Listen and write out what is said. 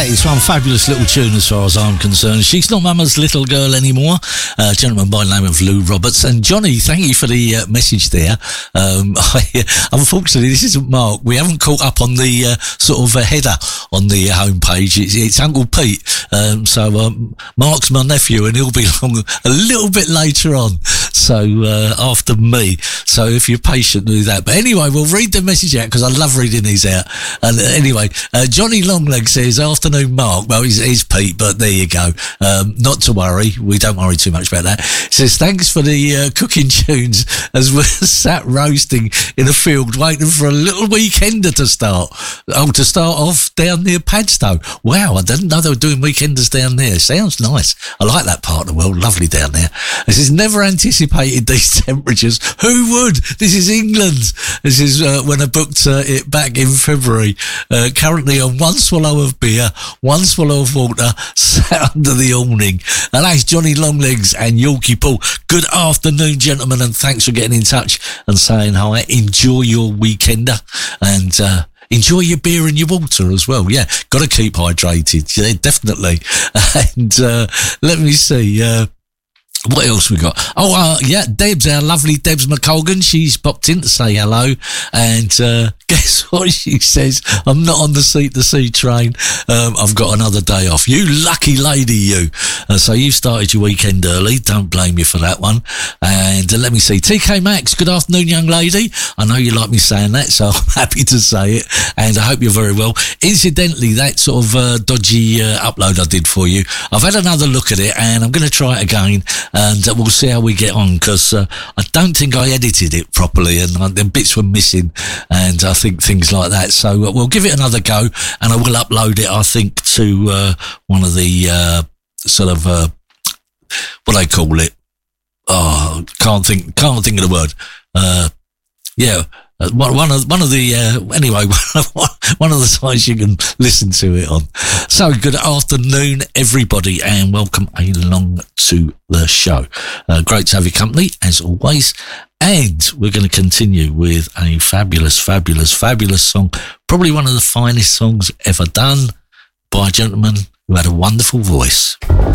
It's one fabulous little tune as far as I'm concerned. She's not Mama's little girl anymore. A gentleman by the name of Lou Roberts. And Johnny, thank you for the message there. Unfortunately, this isn't Mark. We haven't caught up on the sort of header on the homepage. It's Uncle Pete. Mark's my nephew and he'll be along a little bit later on. So after me. So if you're patient, do that. But anyway, we'll read the message out because I love reading these out. And anyway, Johnny Longleg says, afternoon, Mark. Well, he's Pete, but there you go. Not to worry. We don't worry too much about that. He says, thanks for the cooking tunes as we're sat roasting in a field waiting for a little weekender to start. Oh, to start off down near Padstow. Wow, I didn't know they were doing weekenders down there. Sounds nice. I like that part of the world. Lovely down there. This is never anticipated these temperatures. Who would? This is England. This is when I booked it back in February. Currently on one swallow of beer, one swallow of water, sat under the awning. And that's Johnny Longlegs and Yorkie Paul. Good afternoon, gentlemen, and thanks for getting in touch and saying hi. Enjoy your weekender and enjoy your beer and your water as well. Yeah, got to keep hydrated. Yeah, definitely. And let me see. What else we got? Debs, our lovely Debs McColgan. She's popped in to say hello. And guess what she says? I'm not on the seat-to-sea train. I've got another day off. You lucky lady, you. So you've started your weekend early. Don't blame you for that one. And let me see. TK Maxx, good afternoon, young lady. I know you like me saying that, so I'm happy to say it. And I hope you're very well. Incidentally, that sort of dodgy upload I did for you, I've had another look at it and I'm going to try it again. And we'll see how we get on because I don't think I edited it properly and the bits were missing and I think things like that. So we'll give it another go and I will upload it, I think, to one of the sort of what they call it. Oh, can't think of the word. One of the sites you can listen to it on. So good afternoon, everybody, and welcome along to the show. Great to have your company as always, and we're going to continue with a fabulous song, probably one of the finest songs ever done by a gentleman who had a wonderful voice.